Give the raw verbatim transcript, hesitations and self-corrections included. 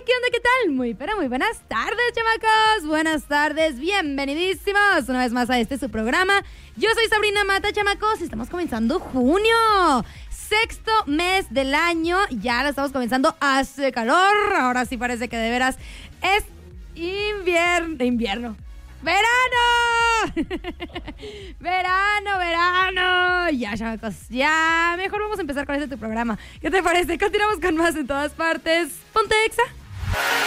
¿qué onda? ¿Qué tal? Muy, pero muy buenas tardes, chamacos. Buenas tardes, bienvenidísimos una vez más a este su programa. Yo soy Sabrina Mata, chamacos, y estamos comenzando junio. Sexto mes del año, ya lo estamos comenzando, hace calor. Ahora sí parece que de veras es invierno. Invierno. ¡Verano! ¡Verano, verano! Ya, chamacos, ya. Mejor vamos a empezar con este tu programa. ¿Qué te parece? Continuamos con más en todas partes. Ponte Exa.